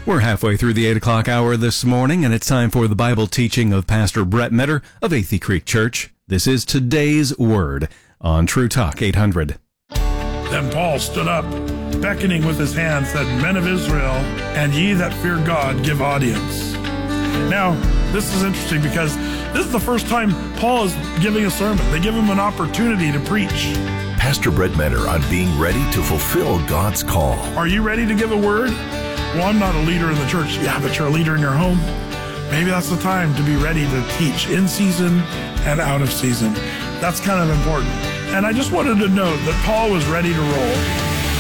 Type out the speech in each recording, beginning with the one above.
We're halfway through the 8 o'clock hour this morning, and it's time for the Bible teaching of Pastor Brett Metter of Athey Creek Church. This is today's Word on True Talk 800. Then Paul stood up, beckoning with his hand, said, "Men of Israel, and ye that fear God, give audience." Now, this is interesting because this is the first time Paul is giving a sermon. They give him an opportunity to preach. Pastor Brett Metter on being ready to fulfill God's call. Are you ready to give a word? Well, I'm not a leader in the church. Yeah, but you're a leader in your home. Maybe that's the time to be ready to teach in season and out of season. That's kind of important. And I just wanted to note that Paul was ready to roll.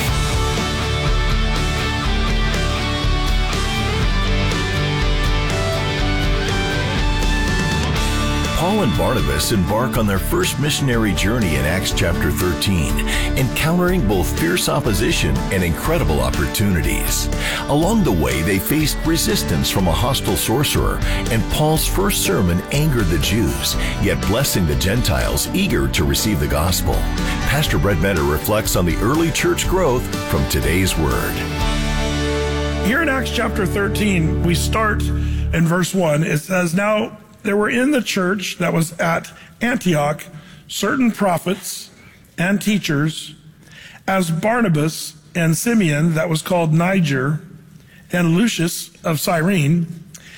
Paul and Barnabas embark on their first missionary journey in Acts chapter 13, encountering both fierce opposition and incredible opportunities. Along the way, they faced resistance from a hostile sorcerer, and Paul's first sermon angered the Jews, yet blessing the Gentiles eager to receive the gospel. Pastor Brett Metter reflects on the early church growth from today's Word. Here in Acts chapter 13, we start in verse 1. It says, "Now there were in the church that was at Antioch certain prophets and teachers, as Barnabas and Simeon, that was called Niger, and Lucius of Cyrene,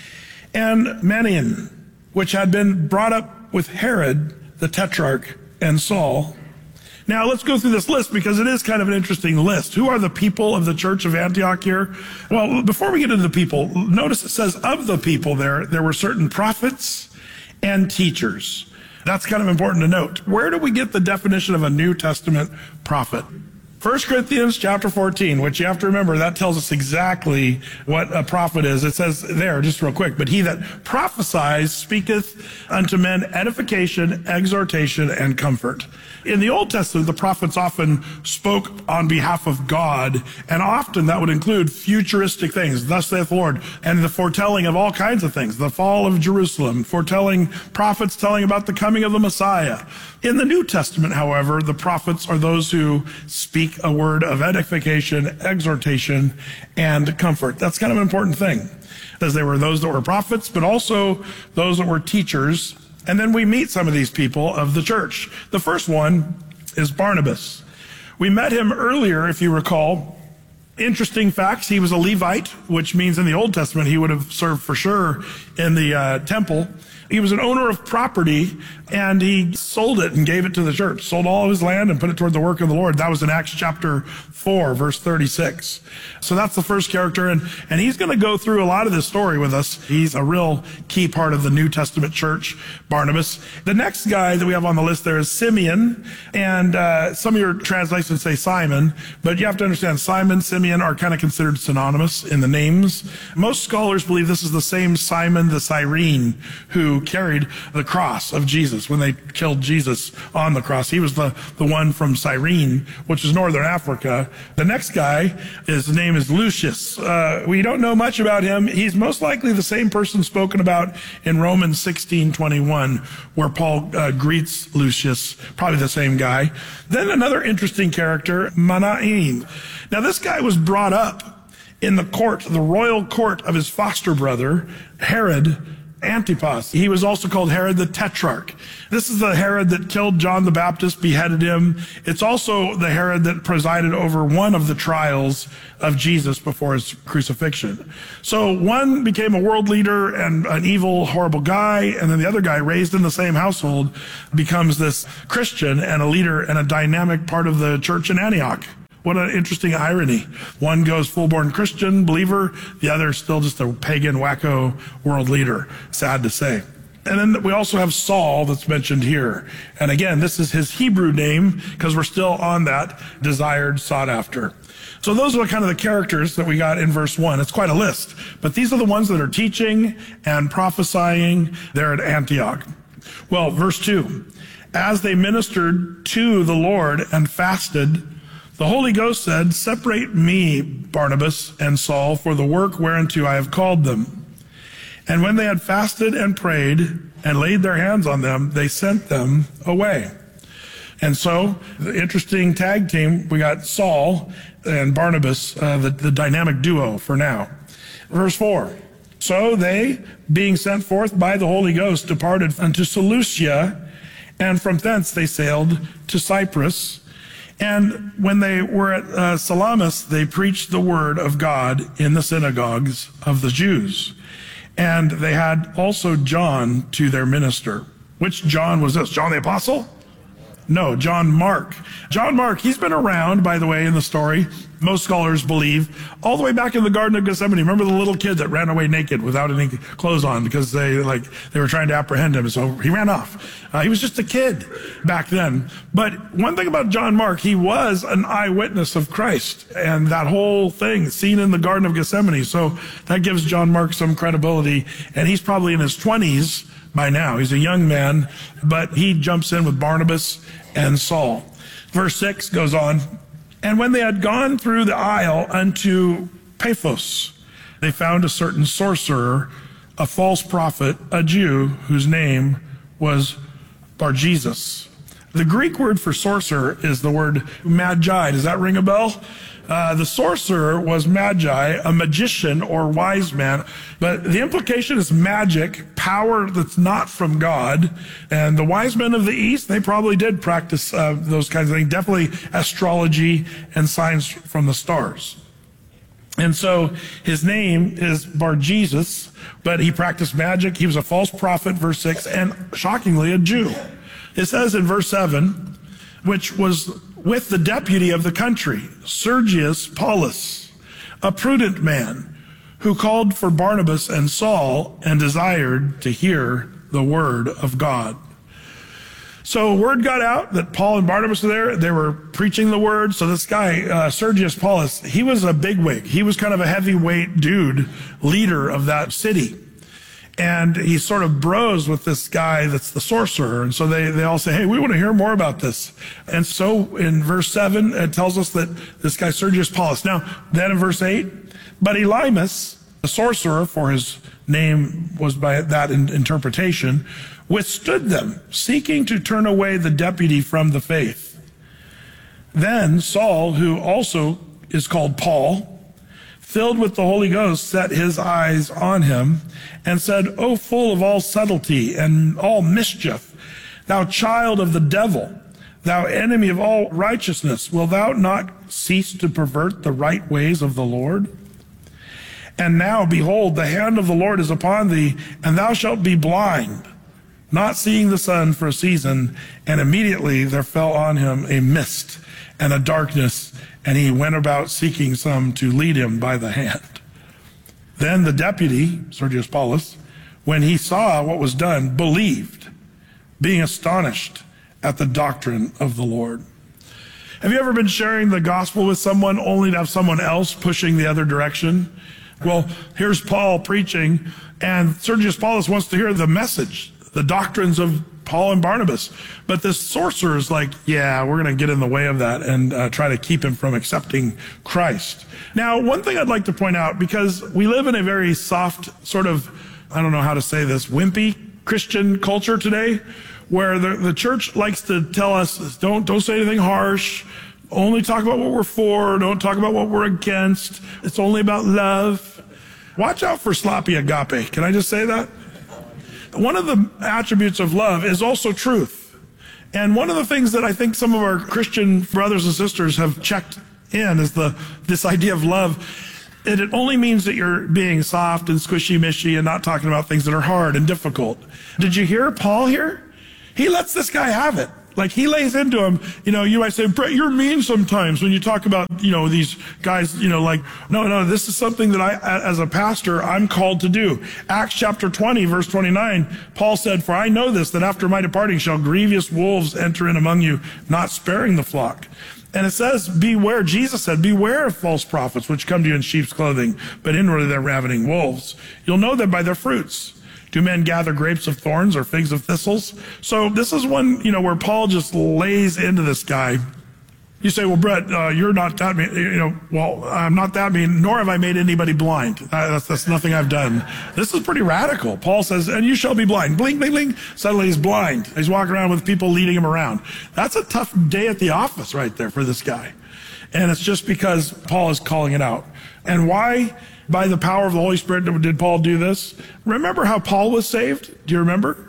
and Manaen, which had been brought up with Herod the Tetrarch, and Saul." Now, let's go through this list because it is kind of an interesting list. Who are the people of the church of Antioch here? Well, before we get into the people, notice it says of the people there were certain prophets and teachers. That's kind of important to note. Where do we get the definition of a New Testament prophet? 1 Corinthians chapter 14, which you have to remember, that tells us exactly what a prophet is. It says there, just real quick, "But he that prophesies speaketh unto men edification, exhortation, and comfort." In the Old Testament, the prophets often spoke on behalf of God, and often that would include futuristic things, "Thus saith the Lord," and the foretelling of all kinds of things, the fall of Jerusalem, foretelling, prophets telling about the coming of the Messiah. In the New Testament, however, the prophets are those who speak a word of edification, exhortation, and comfort. That's kind of an important thing, because they were those that were prophets, but also those that were teachers. And then we meet some of these people of the church. The first one is Barnabas. We met him earlier, if you recall. Interesting facts, he was a Levite, which means in the Old Testament he would have served for sure in the temple. He was an owner of property, and he sold it and gave it to the church, sold all of his land and put it toward the work of the Lord. That was in Acts chapter 4, verse 36. So that's the first character, and he's going to go through a lot of this story with us. He's a real key part of the New Testament church, Barnabas. The next guy that we have on the list there is Simeon, and some of your translations say Simon, but you have to understand Simon, Simeon are kind of considered synonymous in the names. Most scholars believe this is the same Simon the Cyrene who carried the cross of Jesus when they killed Jesus on the cross. He was the one from Cyrene, which is northern Africa. The next guy, his name is Lucius. We don't know much about him. He's most likely the same person spoken about in Romans 16:21, where Paul greets Lucius, probably the same guy. Then another interesting character, Manaen. Now this guy was brought up in the court, the royal court of his foster brother, Herod Antipas. He was also called Herod the Tetrarch. This is the Herod that killed John the Baptist, beheaded him. It's also the Herod that presided over one of the trials of Jesus before his crucifixion. So one became a world leader and an evil, horrible guy, and then the other guy, raised in the same household, becomes this Christian and a leader and a dynamic part of the church in Antioch. What an interesting irony. One goes full-born Christian believer, the other still just a pagan, wacko world leader. Sad to say. And then we also have Saul that's mentioned here. And again, this is his Hebrew name because we're still on that desired, sought after. So those are kind of the characters that we got in verse 1. It's quite a list. But these are the ones that are teaching and prophesying there at Antioch. Well, verse 2. As they ministered to the Lord and fasted, the Holy Ghost said, "Separate me, Barnabas and Saul, for the work whereunto I have called them." And when they had fasted and prayed and laid their hands on them, they sent them away. And so, the interesting tag team, we got Saul and Barnabas, the dynamic duo for now. Verse 4. So they, being sent forth by the Holy Ghost, departed unto Seleucia, and from thence they sailed to Cyprus. And when they were at Salamis, they preached the word of God in the synagogues of the Jews. And they had also John to their minister. Which John was this? John the Apostle? No, John Mark. John Mark, he's been around, by the way, in the story, most scholars believe, all the way back in the Garden of Gethsemane. Remember the little kid that ran away naked without any clothes on because they were trying to apprehend him, so he ran off. He was just a kid back then. But one thing about John Mark, he was an eyewitness of Christ and that whole thing seen in the Garden of Gethsemane. So that gives John Mark some credibility, and he's probably in his 20s by now. He's a young man, but he jumps in with Barnabas and Saul. Verse 6 goes on, and when they had gone through the isle unto Paphos, they found a certain sorcerer, a false prophet, a Jew, whose name was Bar-Jesus. The Greek word for sorcerer is the word magi. Does that ring a bell? The sorcerer was magi, a magician or wise man. But the implication is magic, power that's not from God. And the wise men of the East, they probably did practice those kinds of things. Definitely astrology and signs from the stars. And so his name is Bar-Jesus, but he practiced magic. He was a false prophet, verse 6, and shockingly a Jew. It says in verse 7, which was with the deputy of the country, Sergius Paulus, a prudent man, who called for Barnabas and Saul and desired to hear the word of God. So word got out that Paul and Barnabas were there. They were preaching the word. So this guy, Sergius Paulus, he was a bigwig. He was kind of a heavyweight dude, leader of that city. And he sort of bros with this guy that's the sorcerer. And so they all say, hey, we want to hear more about this. And so in verse 7, it tells us that this guy, Sergius Paulus. Now, then in verse 8, but Elymas, the sorcerer, for his name was by that interpretation, withstood them, seeking to turn away the deputy from the faith. Then Saul, who also is called Paul, filled with the Holy Ghost, set his eyes on him and said, O full of all subtlety and all mischief, thou child of the devil, thou enemy of all righteousness, will thou not cease to pervert the right ways of the Lord? And now, behold, the hand of the Lord is upon thee, and thou shalt be blind, not seeing the sun for a season. And immediately there fell on him a mist and a darkness, and he went about seeking some to lead him by the hand. Then the deputy, Sergius Paulus, when he saw what was done, believed, being astonished at the doctrine of the Lord. Have you ever been sharing the gospel with someone only to have someone else pushing the other direction? Well, here's Paul preaching, and Sergius Paulus wants to hear the message, the doctrines of Paul and Barnabas. But this sorcerer is like, yeah, we're going to get in the way of that and try to keep him from accepting Christ. Now, one thing I'd like to point out, because we live in a very soft sort of, I don't know how to say this, wimpy Christian culture today, where the church likes to tell us, don't say anything harsh, only talk about what we're for, don't talk about what we're against, it's only about love. Watch out for sloppy agape. Can I just say that? One of the attributes of love is also truth. And one of the things that I think some of our Christian brothers and sisters have checked in is this idea of love. And it only means that you're being soft and squishy-mishy and not talking about things that are hard and difficult. Did you hear Paul here? He lets this guy have it. Like, he lays into him. You know, you might say, Brett, you're mean sometimes when you talk about, these guys, like, no, this is something that I, as a pastor, I'm called to do. Acts chapter 20, verse 29, Paul said, for I know this, that after my departing shall grievous wolves enter in among you, not sparing the flock. And it says, beware, Jesus said, beware of false prophets, which come to you in sheep's clothing, but inwardly they're ravening wolves. You'll know them by their fruits. Do men gather grapes of thorns or figs of thistles? So this is one, where Paul just lays into this guy. You say, well, Brett, you're not that mean. Well, I'm not that mean, nor have I made anybody blind. That's nothing I've done. This is pretty radical. Paul says, and you shall be blind. Blink, blink, blink. Suddenly he's blind. He's walking around with people leading him around. That's a tough day at the office right there for this guy. And it's just because Paul is calling it out. And why, by the power of the Holy Spirit, did Paul do this? Remember how Paul was saved? Do you remember?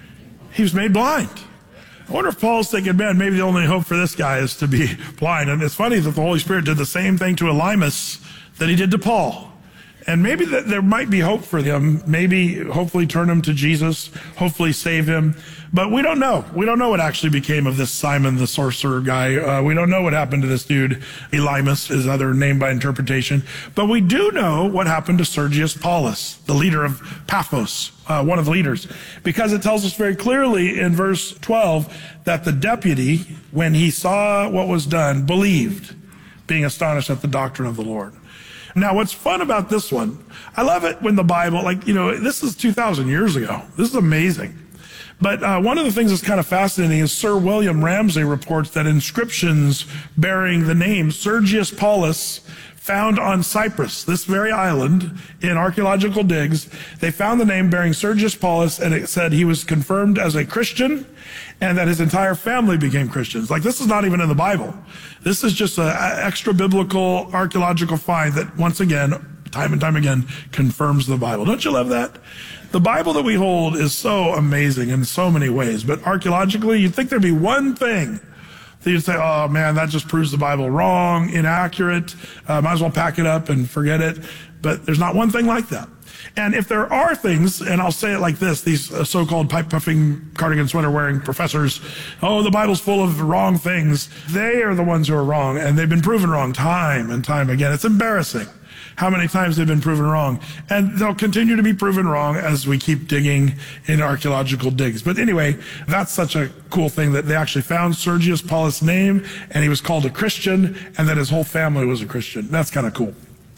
He was made blind. I wonder if Paul's thinking, man, maybe the only hope for this guy is to be blind. And it's funny that the Holy Spirit did the same thing to Elymas that he did to Paul. And maybe that there might be hope for him. Maybe, hopefully, turn him to Jesus. Hopefully, save him. But we don't know. We don't know what actually became of this Simon the sorcerer guy. We don't know what happened to this dude, Elymas, his other name by interpretation. But we do know what happened to Sergius Paulus, the leader of Paphos, one of the leaders. Because it tells us very clearly in verse 12 that the deputy, when he saw what was done, believed, being astonished at the doctrine of the Lord. Now, what's fun about this one, I love it when the Bible, this is 2,000 years ago. This is amazing. But one of the things that's kind of fascinating is Sir William Ramsay reports that inscriptions bearing the name Sergius Paulus found on Cyprus, this very island, in archaeological digs, they found the name bearing Sergius Paulus, and it said he was confirmed as a Christian and that his entire family became Christians. This is not even in the Bible. This is just an extra biblical archaeological find that, once again, time and time again, confirms the Bible. Don't you love that? The Bible that we hold is so amazing in so many ways, but archaeologically, you'd think there'd be one thing that you'd say, oh man, that just proves the Bible wrong, inaccurate, might as well pack it up and forget it. But there's not one thing like that. And if there are things, and I'll say it like this, these so-called pipe-puffing, cardigan sweater-wearing professors, oh, the Bible's full of wrong things. They are the ones who are wrong, and they've been proven wrong time and time again. It's embarrassing how many times they've been proven wrong. And they'll continue to be proven wrong as we keep digging in archaeological digs. But anyway, that's such a cool thing that they actually found Sergius Paulus' name, and he was called a Christian, and that his whole family was a Christian. That's kind of cool.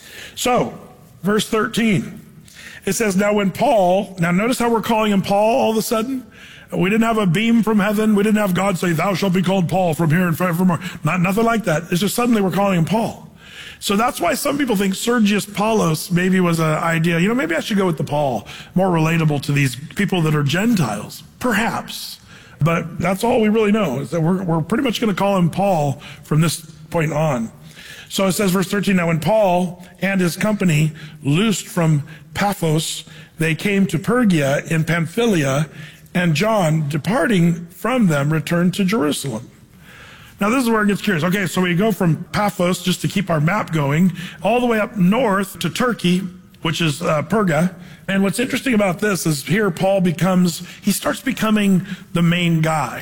So, verse 13. It says, now notice how we're calling him Paul all of a sudden? We didn't have a beam from heaven. We didn't have God say, thou shalt be called Paul from here and forevermore. Nothing like that. It's just suddenly we're calling him Paul. So that's why some people think Sergius Paulus maybe was an idea. Maybe I should go with the Paul, more relatable to these people that are Gentiles. Perhaps. But that's all we really know, is that we're pretty much going to call him Paul from this point on. So it says, verse 13, now when Paul and his company loosed from Paphos, they came to Pergia in Pamphylia, and John, departing from them, returned to Jerusalem. Now this is where it gets curious. Okay, so we go from Paphos, just to keep our map going, all the way up north to Turkey, which is Perga. And what's interesting about this is here Paul starts becoming the main guy.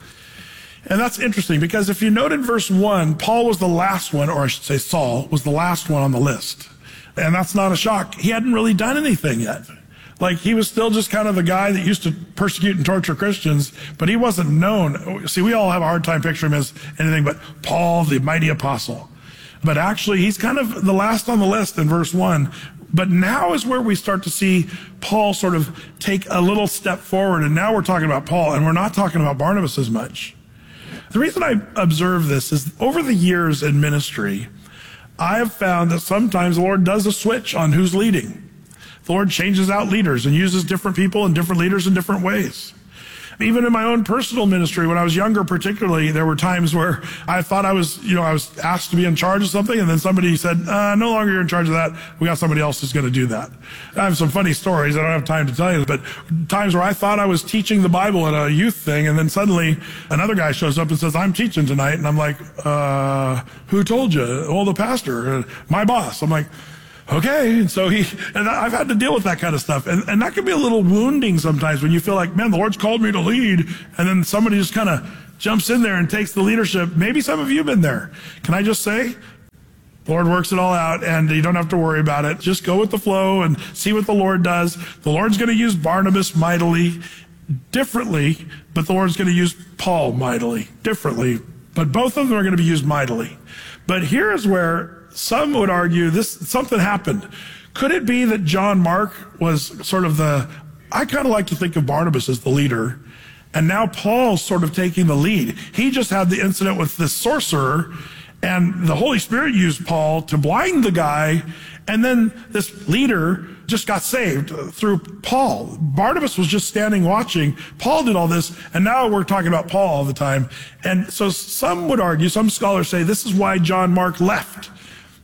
And that's interesting because if you note in verse 1, Paul was the last one, or I should say Saul was the last one on the list. And that's not a shock. He hadn't really done anything yet. He was still just kind of the guy that used to persecute and torture Christians, but he wasn't known. See, we all have a hard time picturing him as anything but Paul, the mighty apostle. But actually, he's kind of the last on the list in verse 1. But now is where we start to see Paul sort of take a little step forward. And now we're talking about Paul, and we're not talking about Barnabas as much. The reason I observe this is over the years in ministry, I have found that sometimes the Lord does a switch on who's leading. The Lord changes out leaders and uses different people and different leaders in different ways. Even in my own personal ministry, when I was younger particularly, there were times where I thought I was asked to be in charge of something, and then somebody said, no longer you're in charge of that. We got somebody else who's going to do that. I have some funny stories. I don't have time to tell you, but times where I thought I was teaching the Bible at a youth thing, and then suddenly another guy shows up and says, I'm teaching tonight. And I'm like, who told you? Well, the pastor, my boss. I'm like, okay. And so I've had to deal with that kind of stuff. And that can be a little wounding sometimes when you feel like, man, the Lord's called me to lead. And then somebody just kind of jumps in there and takes the leadership. Maybe some of you have been there. Can I just say, the Lord works it all out and you don't have to worry about it. Just go with the flow and see what the Lord does. The Lord's going to use Barnabas mightily, differently, but the Lord's going to use Paul mightily, differently. But both of them are going to be used mightily. But here is where some would argue something happened. Could it be that John Mark was sort of I kind of like to think of Barnabas as the leader, and now Paul's sort of taking the lead. He just had the incident with this sorcerer, and the Holy Spirit used Paul to blind the guy, and then this leader just got saved through Paul. Barnabas was just standing watching. Paul did all this, and now we're talking about Paul all the time. And so some would argue, some scholars say this is why John Mark left.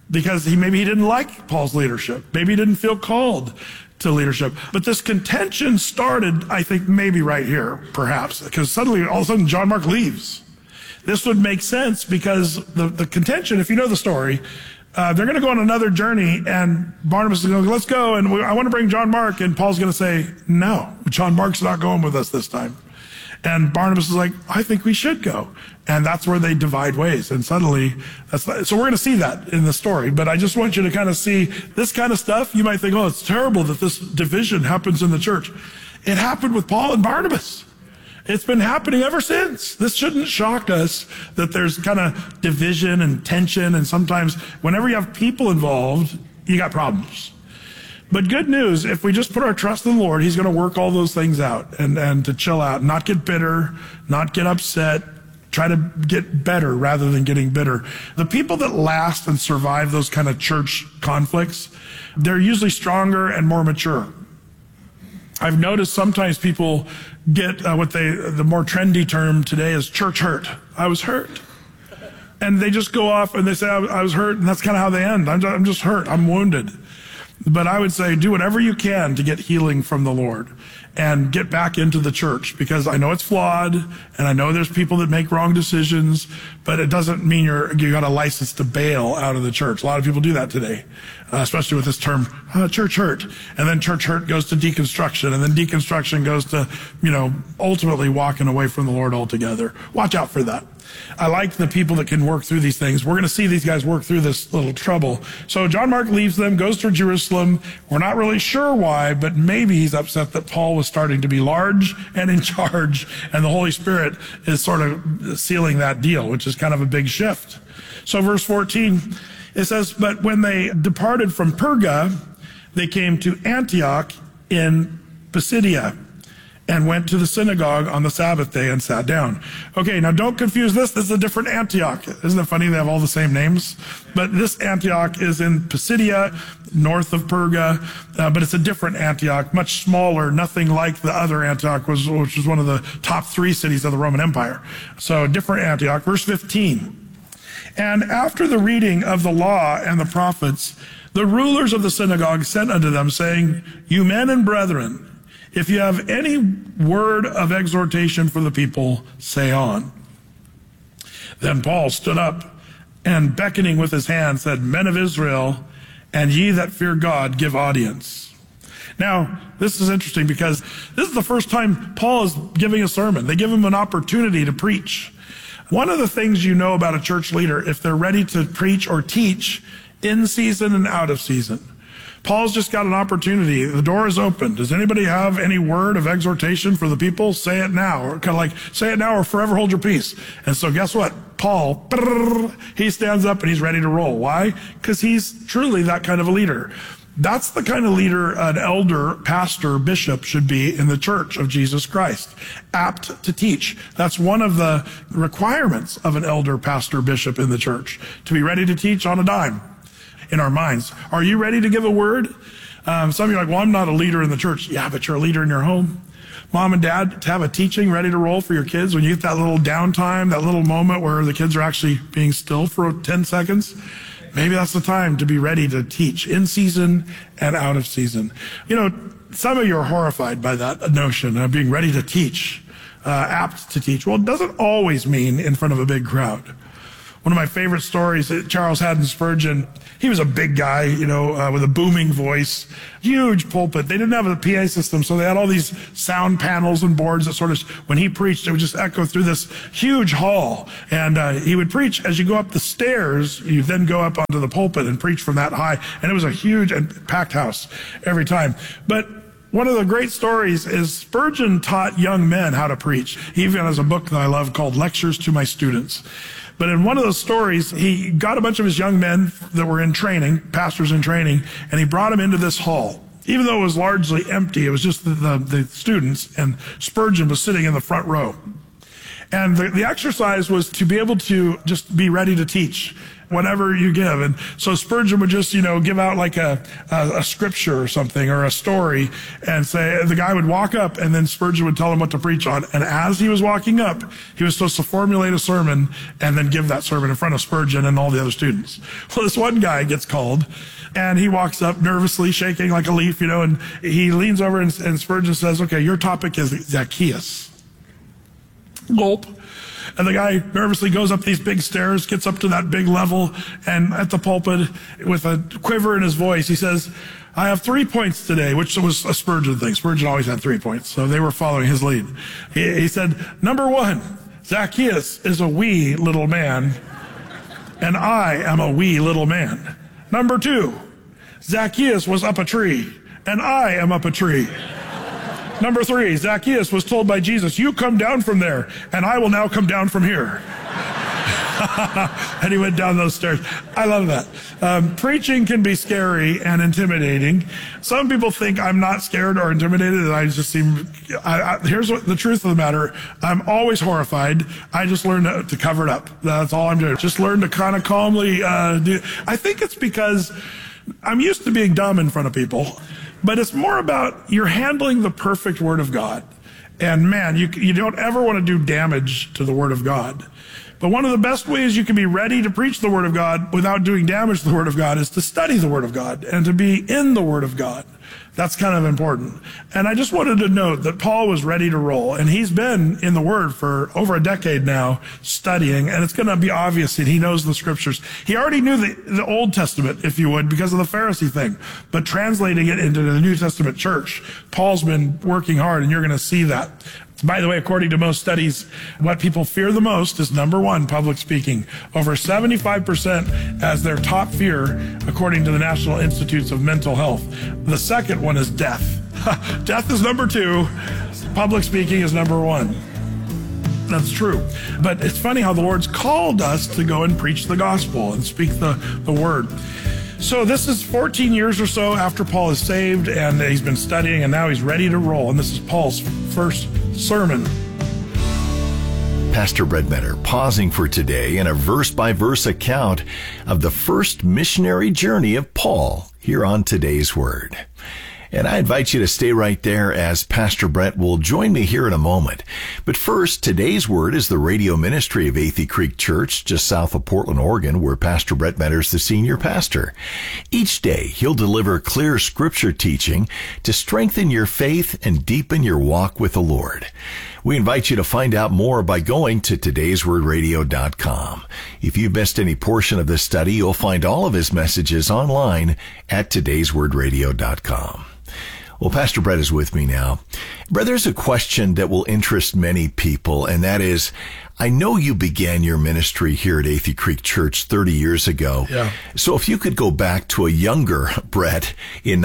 because maybe he didn't like Paul's leadership. Maybe he didn't feel called to leadership. But this contention started, I think, maybe right here, perhaps, because suddenly, all of a sudden, John Mark leaves. This would make sense because the contention, if you know the story, they're going to go on another journey, and Barnabas is going, let's go, and I want to bring John Mark, and Paul's going to say, no, John Mark's not going with us this time. And Barnabas is like, I think we should go. And that's where they divide ways. And suddenly, so we're going to see that in the story. But I just want you to kind of see this kind of stuff. You might think, oh, it's terrible that this division happens in the church. It happened with Paul and Barnabas. It's been happening ever since. This shouldn't shock us that there's kind of division and tension. And sometimes whenever you have people involved, you got problems. But good news, if we just put our trust in the Lord, he's going to work all those things out and to chill out, not get bitter, not get upset, try to get better rather than getting bitter. The people that last and survive those kind of church conflicts, they're usually stronger and more mature. I've noticed sometimes people get the more trendy term today is church hurt. I was hurt. And they just go off and they say, I was hurt, and that's kind of how they end. I'm just hurt. I'm wounded. But I would say do whatever you can to get healing from the Lord and get back into the church, because I know it's flawed and I know there's people that make wrong decisions, but it doesn't mean you got a license to bail out of the church. A lot of people do that today, especially with this term, church hurt. And then church hurt goes to deconstruction, and then deconstruction goes to, ultimately walking away from the Lord altogether. Watch out for that. I like the people that can work through these things. We're going to see these guys work through this little trouble. So John Mark leaves them, goes to Jerusalem. We're not really sure why, but maybe he's upset that Paul was starting to be large and in charge, and the Holy Spirit is sort of sealing that deal, which is kind of a big shift. So verse 14, it says, but when they departed from Perga, they came to Antioch in Pisidia, and went to the synagogue on the Sabbath day and sat down. Okay, now don't confuse this. This is a different Antioch. Isn't it funny they have all the same names? But this Antioch is in Pisidia, north of Perga, but it's a different Antioch, much smaller, nothing like the other Antioch, which was one of the top 3 cities of the Roman Empire. So different Antioch. Verse 15. And after the reading of the law and the prophets, the rulers of the synagogue sent unto them, saying, you men and brethren, if you have any word of exhortation for the people, say on. Then Paul stood up and beckoning with his hand said, men of Israel, and ye that fear God, give audience. Now, this is interesting because this is the first time Paul is giving a sermon. They give him an opportunity to preach. One of the things you know about a church leader, if they're ready to preach or teach in season and out of season. Paul's just got an opportunity. The door is open. Does anybody have any word of exhortation for the people? Say it now. Or kind of like, say it now or forever hold your peace. And so guess what? Paul, he stands up and he's ready to roll. Why? Because he's truly that kind of a leader. That's the kind of leader an elder, pastor, bishop should be in the church of Jesus Christ. Apt to teach. That's one of the requirements of an elder, pastor, bishop in the church. To be ready to teach on a dime. In our minds. Are you ready to give a word? Some of you are like, well, I'm not a leader in the church. Yeah, but you're a leader in your home. Mom and dad, to have a teaching ready to roll for your kids when you get that little downtime, that little moment where the kids are actually being still for 10 seconds. Maybe that's the time to be ready to teach in season and out of season. Some of you are horrified by that notion of being ready to teach, apt to teach. Well, it doesn't always mean in front of a big crowd. One of my favorite stories, Charles Haddon Spurgeon, he was a big guy, with a booming voice, huge pulpit. They didn't have a PA system, so they had all these sound panels and boards that sort of, when he preached, it would just echo through this huge hall. And he would preach. As you go up the stairs, you then go up onto the pulpit and preach from that high. And it was a huge and packed house every time. But one of the great stories is Spurgeon taught young men how to preach. He even has a book that I love called Lectures to My Students. But in one of those stories, he got a bunch of his young men that were in training, pastors in training, and he brought them into this hall. Even though it was largely empty, it was just the students, and Spurgeon was sitting in the front row. And the exercise was to be able to just be ready to teach. whatever you give. And so Spurgeon would just, give out like a scripture or something or a story and say, the guy would walk up and then Spurgeon would tell him what to preach on. And as he was walking up, he was supposed to formulate a sermon and then give that sermon in front of Spurgeon and all the other students. Well, this one guy gets called and he walks up nervously, shaking like a leaf, and he leans over and Spurgeon says, okay, your topic is Zacchaeus. Gulp. And the guy nervously goes up these big stairs, gets up to that big level, and at the pulpit, with a quiver in his voice, he says, I have 3 points today, which was a Spurgeon thing. Spurgeon always had 3 points, so they were following his lead. He said, number 1, Zacchaeus is a wee little man, and I am a wee little man. Number 2, Zacchaeus was up a tree, and I am up a tree. Number 3, Zacchaeus was told by Jesus, you come down from there, and I will now come down from here. And he went down those stairs. I love that. Preaching can be scary and intimidating. Some people think I'm not scared or intimidated, and I just seem, here's what the truth of the matter. I'm always horrified. I just learn to cover it up. That's all I'm doing. Just learn to kind of calmly do. I think it's because I'm used to being dumb in front of people. But it's more about you're handling the perfect Word of God. And man, you don't ever want to do damage to the Word of God. But one of the best ways you can be ready to preach the Word of God without doing damage to the Word of God is to study the Word of God and to be in the Word of God. That's kind of important. And I just wanted to note that Paul was ready to roll, and he's been in the Word for over a decade now studying, and it's going to be obvious that he knows the Scriptures. He already knew the Old Testament, if you would, because of the Pharisee thing, but translating it into the New Testament church, Paul's been working hard, and you're going to see that. By the way, according to most studies, what people fear the most is number 1, public speaking. Over 75% as their top fear, according to the National Institutes of Mental Health. The second one is death. Death is number 2. Public speaking is number 1. That's true. But it's funny how the Lord's called us to go and preach the gospel and speak the word. So this is 14 years or so after Paul is saved, and he's been studying, and now he's ready to roll. And this is Paul's first sermon. Pastor Brett Metter pausing for today in a verse-by-verse account of the first missionary journey of Paul here on Today's Word. And I invite you to stay right there as Pastor Brett will join me here in a moment. But first, Today's Word is the radio ministry of Athey Creek Church, just south of Portland, Oregon, where Pastor Brett Metter is the senior pastor. Each day, he'll deliver clear scripture teaching to strengthen your faith and deepen your walk with the Lord. We invite you to find out more by going to todayswordradio.com. If you've missed any portion of this study, you'll find all of his messages online at todayswordradio.com. Well, Pastor Brett is with me now. Brett, there's a question that will interest many people, and that is, I know you began your ministry here at Athey Creek Church 30 years ago. Yeah. So if you could go back to a younger Brett in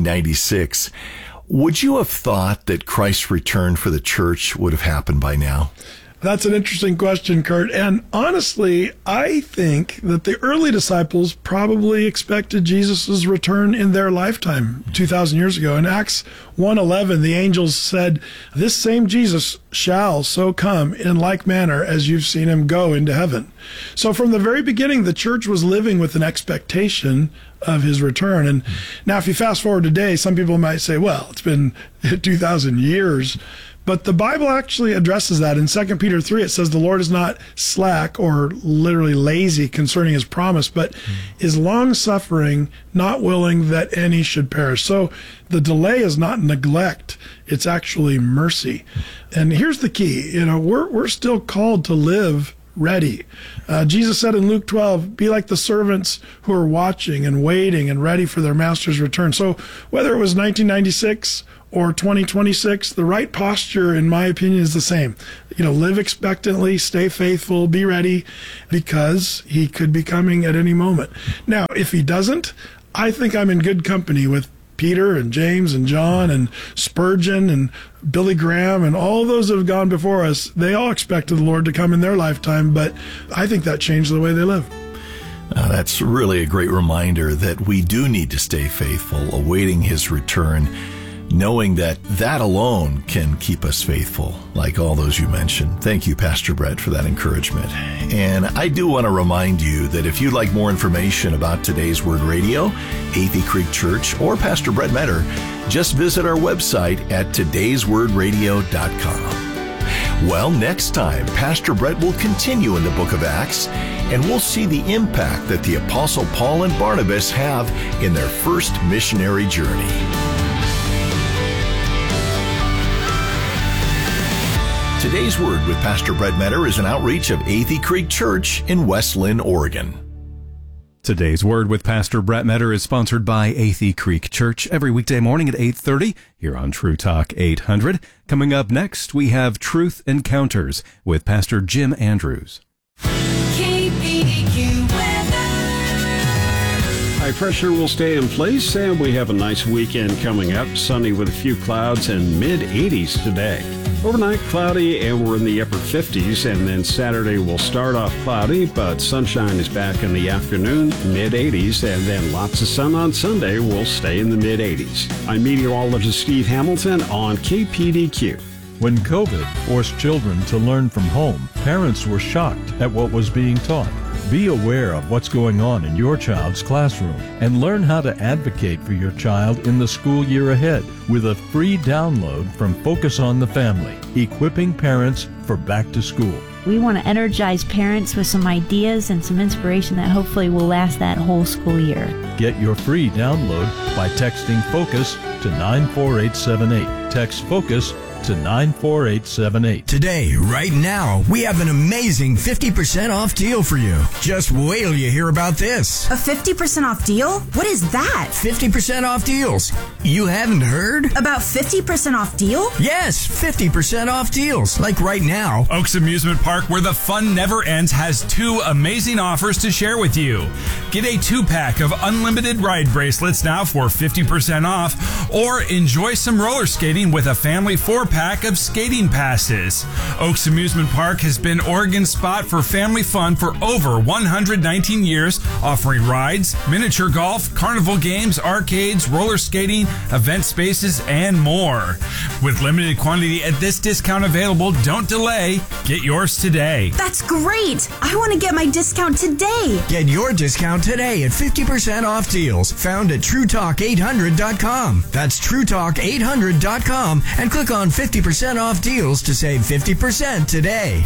1996, would you have thought that Christ's return for the church would have happened by now? That's an interesting question, Kurt. And honestly, I think that the early disciples probably expected Jesus' return in their lifetime 2,000 years ago. In Acts 1:11, the angels said, this same Jesus shall so come in like manner as you've seen him go into heaven. So from the very beginning, the church was living with an expectation of his return. And now if you fast forward today, some people might say, well, it's been 2,000 years. But the Bible actually addresses that. In 2 Peter 3, it says the Lord is not slack or literally lazy concerning his promise, but is long-suffering, not willing that any should perish. So the delay is not neglect. It's actually mercy. And here's the key. We're still called to live ready. Jesus said in Luke 12, be like the servants who are watching and waiting and ready for their master's return. So whether it was 1996 or 2026, the right posture, in my opinion, is the same. Live expectantly, stay faithful, be ready, because he could be coming at any moment. Now, if he doesn't, I think I'm in good company with Peter and James and John and Spurgeon and Billy Graham and all those that have gone before us. They all expected the Lord to come in their lifetime, but I think that changed the way they live. That's really a great reminder that we do need to stay faithful, awaiting his return. knowing that that alone can keep us faithful, like all those you mentioned. Thank you, Pastor Brett, for that encouragement. And I do want to remind you that if you'd like more information about Today's Word Radio, Athey Creek Church, or Pastor Brett Metter, just visit our website at today'swordradio.com. Well, next time, Pastor Brett will continue in the book of Acts, and we'll see the impact that the Apostle Paul and Barnabas have in their first missionary journey. Today's Word with Pastor Brett Metter is an outreach of Athey Creek Church in West Lynn, Oregon. Today's Word with Pastor Brett Metter is sponsored by Athey Creek Church every weekday morning at 8:30 here on True Talk 800. Coming up next, we have Truth Encounters with Pastor Jim Andrews. KPDQ weather. High pressure will stay in place, and we have a nice weekend coming up. Sunny with a few clouds and mid-80s today. Overnight cloudy, and we're in the upper 50s, and then Saturday will start off cloudy, but sunshine is back in the afternoon, mid-80s, and then lots of sun on Sunday will stay in the mid-80s. I'm meteorologist Steve Hamilton on KPDQ. When COVID forced children to learn from home, parents were shocked at what was being taught. Be aware of what's going on in your child's classroom and learn how to advocate for your child in the school year ahead with a free download from Focus on the Family, equipping parents for back to school. We want to energize parents with some ideas and some inspiration that hopefully will last that whole school year. Get your free download by texting FOCUS to 94878. Text FOCUS to 94878. Today, right now, we have an amazing 50% off deal for you. Just wait till you hear about this. A 50% off deal? What is that? 50% off deals. You haven't heard? About 50% off deal? Yes, 50% off deals. Like right now. Oaks Amusement Park, where the fun never ends, has two amazing offers to share with you. Get a 2-pack of unlimited ride bracelets now for 50% off, or enjoy some roller skating with a family 4-pack of skating passes. Oaks Amusement Park has been Oregon's spot for family fun for over 119 years, offering rides, miniature golf, carnival games, arcades, roller skating, event spaces, and more. With limited quantity at this discount available, don't delay. Get yours today. That's great! I want to get my discount today. Get your discount today at 50% off deals found at TrueTalk800.com. That's TrueTalk800.com and click on 50% off deals to save 50% today.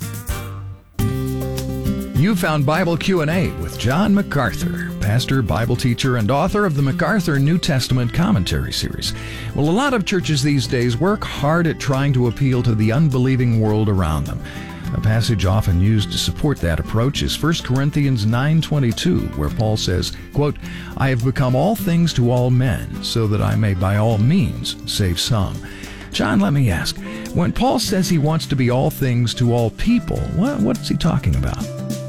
You found Bible Q&A with John MacArthur, pastor, Bible teacher, and author of the MacArthur New Testament Commentary Series. Well, a lot of churches these days work hard at trying to appeal to the unbelieving world around them. A passage often used to support that approach is 1 Corinthians 9:22, where Paul says, quote, "I have become all things to all men, so that I may by all means save some." John, let me ask, when Paul says he wants to be all things to all people, what's he talking about?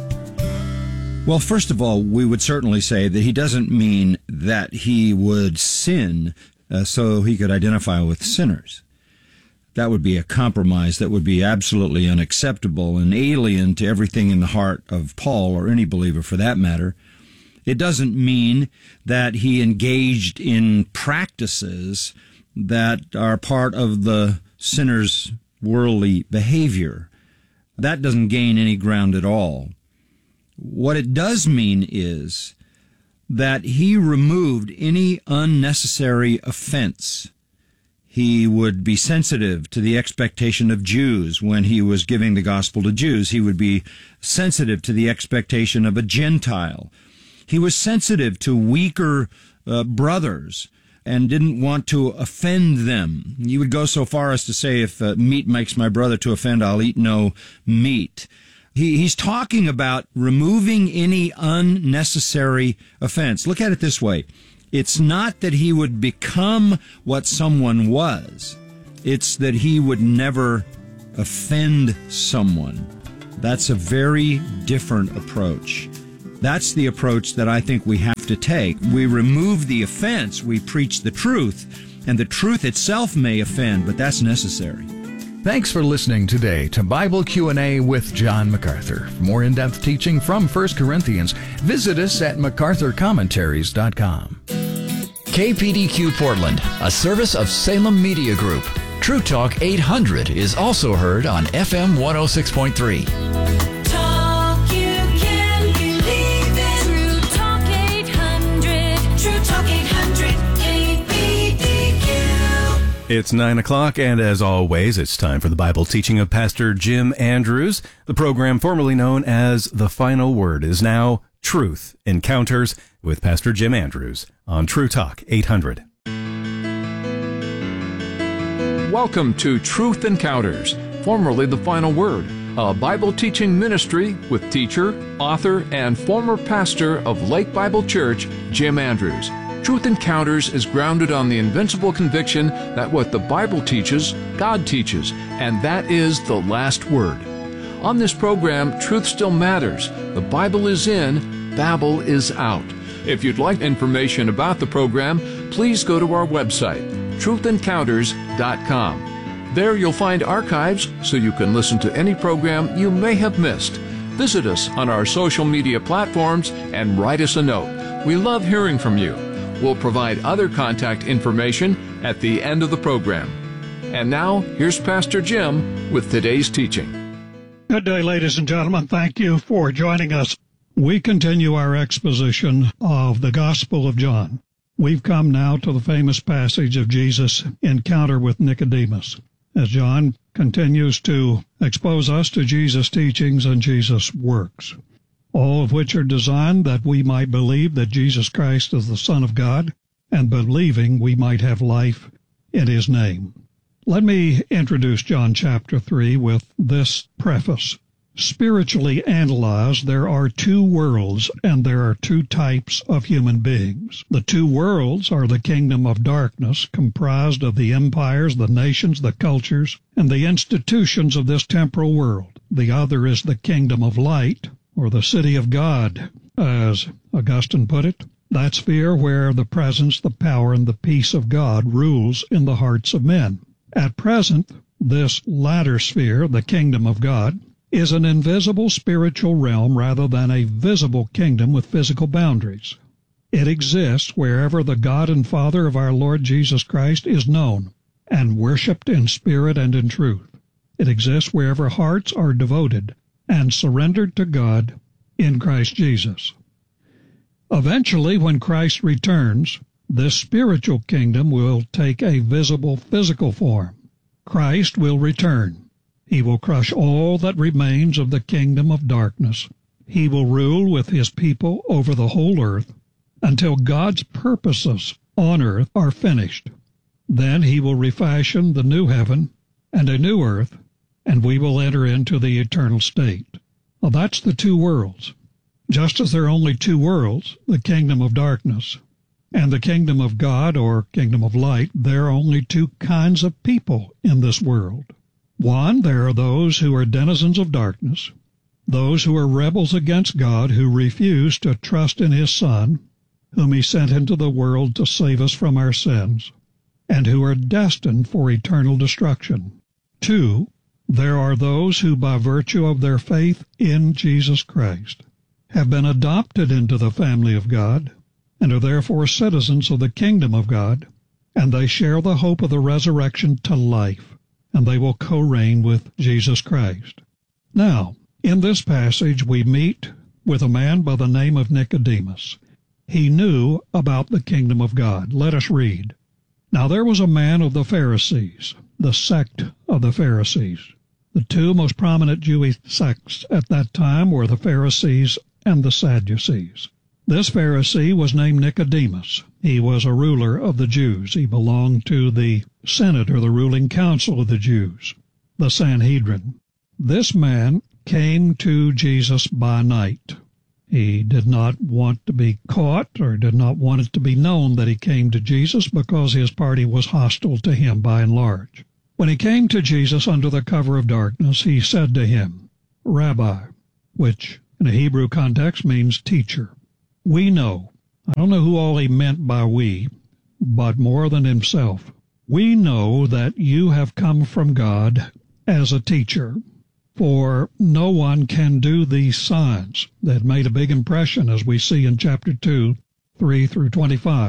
Well, first of all, we would certainly say that he doesn't mean that he would sin so he could identify with sinners. That would be a compromise that would be absolutely unacceptable and alien to everything in the heart of Paul, or any believer for that matter. It doesn't mean that he engaged in practices that are part of the sinner's worldly behavior. That doesn't gain any ground at all. What it does mean is that he removed any unnecessary offense. He would be sensitive to the expectation of Jews when he was giving the gospel to Jews. He would be sensitive to the expectation of a Gentile. He was sensitive to weaker brothers and didn't want to offend them. He would go so far as to say, if meat makes my brother to offend, I'll eat no meat. He's talking about removing any unnecessary offense. Look at it this way. It's not that he would become what someone was. It's that he would never offend someone. That's a very different approach. That's the approach that I think we have to take. We remove the offense, we preach the truth, and the truth itself may offend, but that's necessary. Thanks for listening today to Bible Q&A with John MacArthur. For more in-depth teaching from 1 Corinthians, visit us at MacArthurCommentaries.com. KPDQ Portland, a service of Salem Media Group. True Talk 800 is also heard on FM 106.3. Talk you can believe in. True Talk 800. True Talk 800. KPDQ. It's 9 o'clock, and as always, it's time for the Bible teaching of Pastor Jim Andrews. The program formerly known as The Final Word is now Truth Encounters with Pastor Jim Andrews on True Talk 800. Welcome to Truth Encounters, formerly The Final Word, a Bible teaching ministry with teacher, author, and former pastor of Lake Bible Church, Jim Andrews. Truth Encounters is grounded on the invincible conviction that what the Bible teaches, God teaches, and that is the last word. On this program, truth still matters. The Bible is in, Babel is out. If you'd like information about the program, please go to our website, truthencounters.com. There you'll find archives so you can listen to any program you may have missed. Visit us on our social media platforms and write us a note. We love hearing from you. We'll provide other contact information at the end of the program. And now, here's Pastor Jim with today's teaching. Good day, ladies and gentlemen. Thank you for joining us. We continue our exposition of the Gospel of John. We've come now to the famous passage of Jesus' encounter with Nicodemus, as John continues to expose us to Jesus' teachings and Jesus' works, all of which are designed that we might believe that Jesus Christ is the Son of God, and believing we might have life in His name. Let me introduce John chapter 3 with this preface. Spiritually analyzed, there are two worlds and there are two types of human beings. The two worlds are the kingdom of darkness, comprised of the empires, the nations, the cultures, and the institutions of this temporal world. The other is the kingdom of light, or the city of God, as Augustine put it. That sphere where the presence, the power, and the peace of God rules in the hearts of men. At present, this latter sphere, the kingdom of God, is an invisible spiritual realm rather than a visible kingdom with physical boundaries. It exists wherever the God and Father of our Lord Jesus Christ is known and worshipped in spirit and in truth. It exists wherever hearts are devoted and surrendered to God in Christ Jesus. Eventually, when Christ returns, this spiritual kingdom will take a visible physical form. Christ will return. He will crush all that remains of the kingdom of darkness. He will rule with His people over the whole earth until God's purposes on earth are finished. Then He will refashion the new heaven and a new earth, and we will enter into the eternal state. Well, that's the two worlds. Just as there are only two worlds, the kingdom of darkness and the kingdom of God, or kingdom of light, there are only two kinds of people in this world. One, there are those who are denizens of darkness, those who are rebels against God, who refuse to trust in His Son, whom He sent into the world to save us from our sins, and who are destined for eternal destruction. Two, there are those who, by virtue of their faith in Jesus Christ, have been adopted into the family of God, and are therefore citizens of the kingdom of God, and they share the hope of the resurrection to life, and they will co-reign with Jesus Christ. Now, in this passage we meet with a man by the name of Nicodemus. He knew about the kingdom of God. Let us read. Now there was a man of the Pharisees, the sect of the Pharisees. The two most prominent Jewish sects at that time were the Pharisees and the Sadducees. This Pharisee was named Nicodemus. He was a ruler of the Jews. He belonged to the Senate, or the ruling council of the Jews, the Sanhedrin. This man came to Jesus by night. He did not want to be caught, or did not want it to be known that he came to Jesus, because his party was hostile to him by and large. When he came to Jesus under the cover of darkness, he said to him, Rabbi, which in a Hebrew context means teacher. We know, I don't know who all he meant by we, but more than himself. We know that you have come from God as a teacher, for no one can do these signs. That made a big impression, as we see in chapter 2, 3 through 25.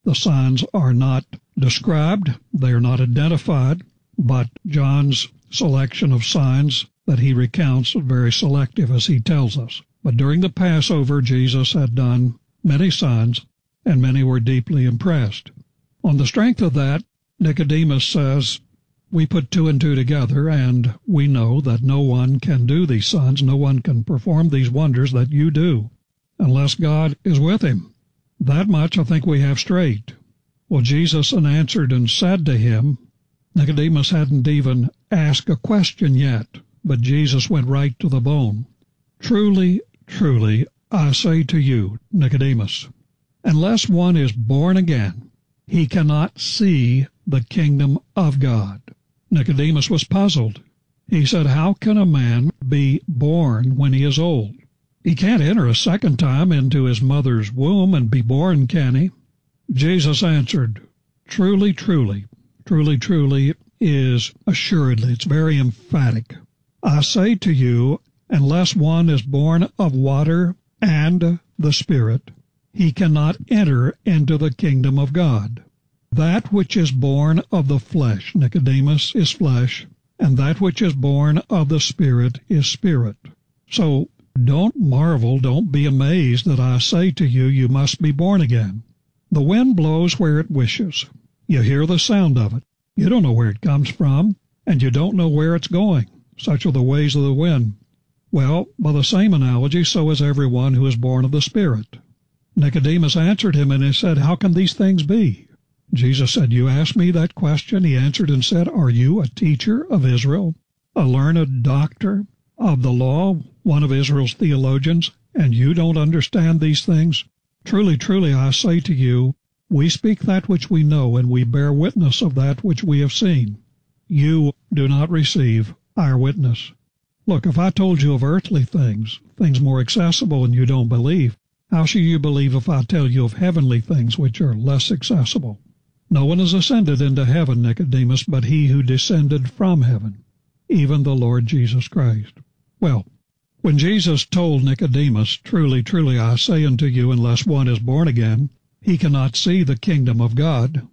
The signs are not described, they are not identified, but John's selection of signs that he recounts is very selective, as he tells us. But during the Passover, Jesus had done many signs, and many were deeply impressed. On the strength of that, Nicodemus says, we put two and two together, and we know that no one can do these signs, no one can perform these wonders that you do, unless God is with him. That much I think we have straight. Well, Jesus answered and said to him, Nicodemus hadn't even asked a question yet, but Jesus went right to the bone. Truly, truly, I say to you, Nicodemus, unless one is born again, he cannot see the kingdom of God. Nicodemus was puzzled. He said, how can a man be born when he is old? He can't enter a second time into his mother's womb and be born, can he? Jesus answered, truly, truly, truly, truly is assuredly, it's very emphatic. I say to you, unless one is born of water and the Spirit, he cannot enter into the kingdom of God. That which is born of the flesh, Nicodemus, is flesh, and that which is born of the Spirit is spirit. So don't marvel, don't be amazed that I say to you, you must be born again. The wind blows where it wishes. You hear the sound of it. You don't know where it comes from, and you don't know where it's going. Such are the ways of the wind. Well, by the same analogy, so is everyone who is born of the Spirit. Nicodemus answered him, and he said, how can these things be? Jesus said, you asked me that question? He answered and said, are you a teacher of Israel, a learned doctor of the law, one of Israel's theologians, and you don't understand these things? Truly, truly, I say to you, we speak that which we know, and we bear witness of that which we have seen. You do not receive our witness. Look, if I told you of earthly things, things more accessible, and you don't believe, how shall you believe if I tell you of heavenly things which are less accessible? No one has ascended into heaven, Nicodemus, but he who descended from heaven, even the Lord Jesus Christ. Well, when Jesus told Nicodemus, truly, truly, I say unto you, unless one is born again, he cannot see the kingdom of God,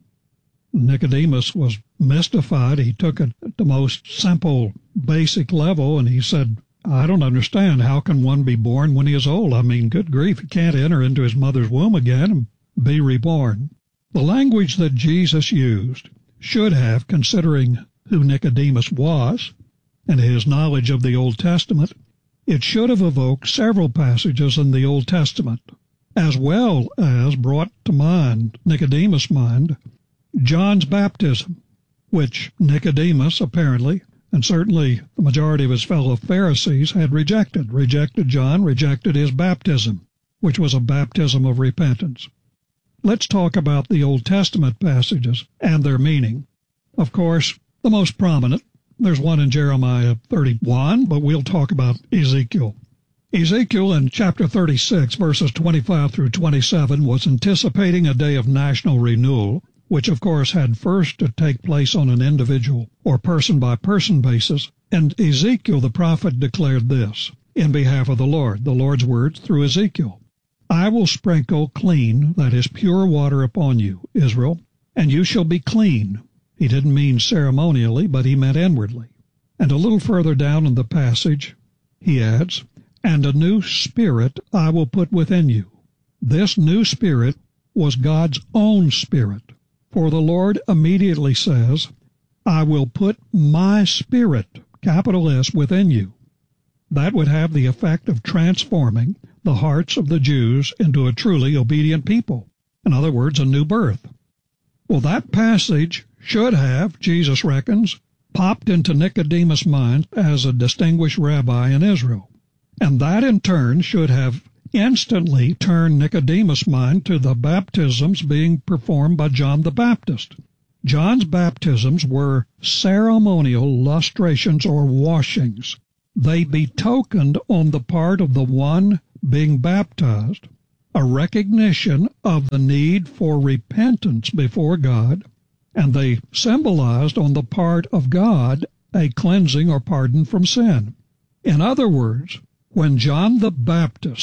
Nicodemus was mystified. He took it at the most simple, basic level, and he said, I don't understand. How can one be born when he is old? I mean, good grief, he can't enter into his mother's womb again and be reborn. The language that Jesus used should have, considering who Nicodemus was and his knowledge of the Old Testament, it should have evoked several passages in the Old Testament, as well as brought to mind, Nicodemus' mind, John's baptism, which Nicodemus apparently, and certainly the majority of his fellow Pharisees, had rejected. Rejected John, rejected his baptism, which was a baptism of repentance. Let's talk about the Old Testament passages and their meaning. Of course, the most prominent, there's one in Jeremiah 31, but we'll talk about Ezekiel. Ezekiel in chapter 36, verses 25 through 27, was anticipating a day of national renewal, which of course had first to take place on an individual or person-by-person basis, and Ezekiel the prophet declared this in behalf of the Lord's words through Ezekiel. I will sprinkle clean, that is pure water upon you, Israel, and you shall be clean. He didn't mean ceremonially, but he meant inwardly. And a little further down in the passage, he adds, and a new spirit I will put within you. This new spirit was God's own spirit. For the Lord immediately says, I will put my spirit, capital S, within you. That would have the effect of transforming the hearts of the Jews into a truly obedient people. In other words, a new birth. Well, that passage should have, Jesus reckons, popped into Nicodemus' mind as a distinguished rabbi in Israel. And that in turn should have instantly turned Nicodemus' mind to the baptisms being performed by John the Baptist. John's baptisms were ceremonial lustrations or washings. They betokened on the part of the one being baptized a recognition of the need for repentance before God, and they symbolized on the part of God a cleansing or pardon from sin. In other words, when John the Baptist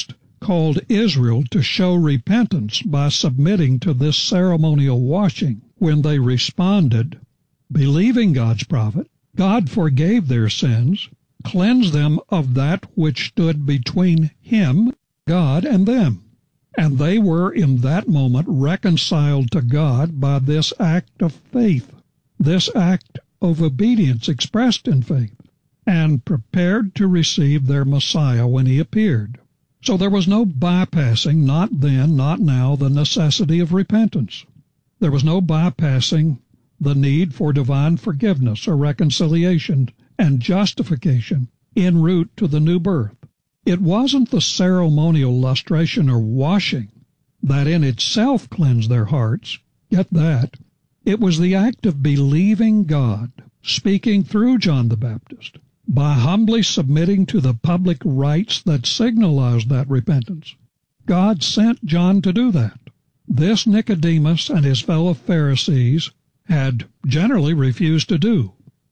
called Israel to show repentance by submitting to this ceremonial washing. When they responded, believing God's prophet, God forgave their sins, cleansed them of that which stood between him, God, and them. And they were in that moment reconciled to God by this act of faith, this act of obedience expressed in faith, and prepared to receive their Messiah when he appeared. So there was no bypassing, not then, not now, the necessity of repentance. There was no bypassing the need for divine forgiveness or reconciliation and justification en route to the new birth. It wasn't the ceremonial lustration or washing that in itself cleansed their hearts. Get that. It was the act of believing God, speaking through John the Baptist, by humbly submitting to the public rites that signalized that repentance. God sent John to do that. This Nicodemus and his fellow Pharisees had generally refused to do.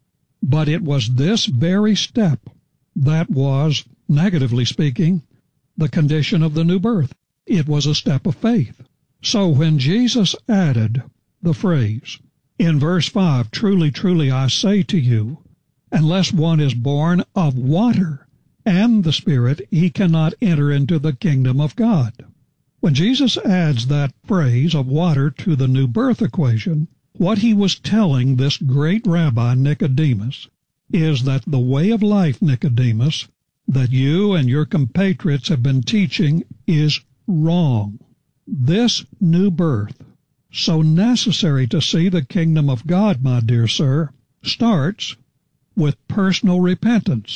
But it was this very step that was, negatively speaking, the condition of the new birth. It was a step of faith. So when Jesus added the phrase in verse 5, "Truly, truly, I say to you, unless one is born of water and the Spirit, he cannot enter into the kingdom of God." When Jesus adds that phrase of water to the new birth equation, what he was telling this great rabbi Nicodemus is that the way of life, Nicodemus, that you and your compatriots have been teaching is wrong. This new birth, so necessary to see the kingdom of God, my dear sir, starts with personal repentance.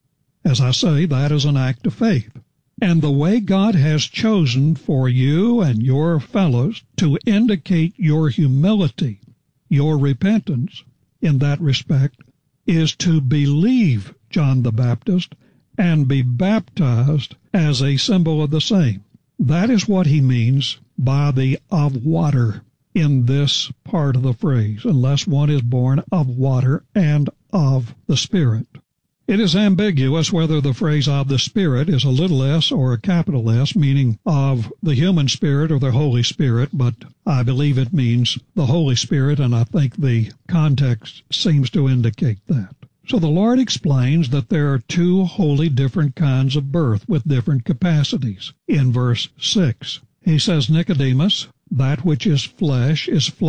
As I say, that is an act of faith. And the way God has chosen for you and your fellows to indicate your humility, your repentance in that respect, is to believe John the Baptist and be baptized as a symbol of the same. That is what he means by the "of water" in this part of the phrase, unless one is born of water and of the Spirit. It is ambiguous whether the phrase "of the Spirit" is a little s or a capital S, meaning of the human spirit or the Holy Spirit, but I believe it means the Holy Spirit, and I think the context seems to indicate that. So the Lord explains that there are two wholly different kinds of birth with different capacities. In verse 6, he says, "Nicodemus, that which is flesh,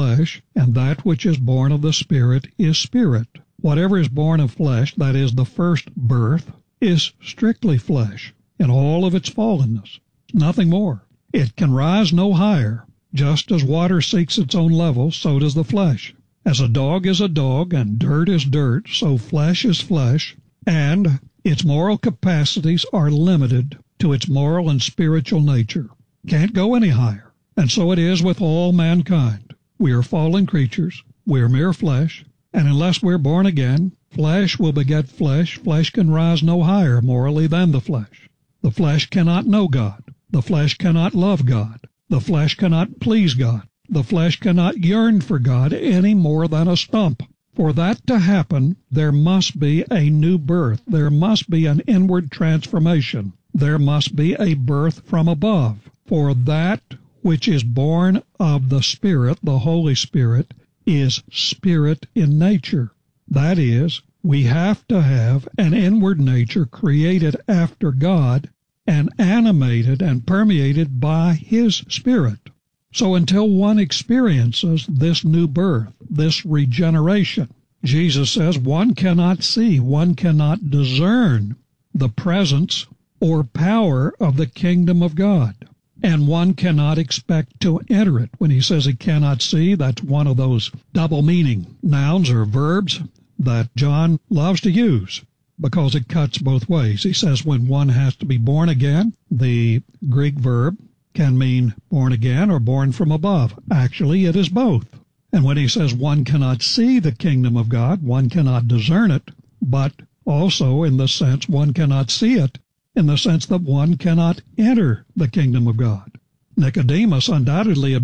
and that which is born of the Spirit is spirit. Whatever is born of flesh, that is the first birth, is strictly flesh in all of its fallenness, nothing more. It can rise no higher. Just as water seeks its own level, so does the flesh. As a dog is a dog, and dirt is dirt, so flesh is flesh, and its moral capacities are limited to its moral and spiritual nature. Can't go any higher. And so it is with all mankind. We are fallen creatures. We are mere flesh. And unless we're born again, flesh will beget flesh. Flesh can rise no higher morally than the flesh. The flesh cannot know God. The flesh cannot love God. The flesh cannot please God. The flesh cannot yearn for God any more than a stump. For that to happen, there must be a new birth. There must be an inward transformation. There must be a birth from above. For that which is born of the Spirit, the Holy Spirit, is spirit in nature. That is, we have to have an inward nature created after God and animated and permeated by His Spirit. So until one experiences this new birth, this regeneration, Jesus says one cannot see, one cannot discern the presence or power of the kingdom of God. And one cannot expect to enter it. When he says he cannot see, that's one of those double meaning nouns or verbs that John loves to use because it cuts both ways. He says when one has to be born again, the Greek verb can mean born again or born from above. Actually, it is both. And when he says one cannot see the kingdom of God, one cannot discern it, but also in the sense one cannot see it, in the sense that one cannot enter the kingdom of God. Nicodemus undoubtedly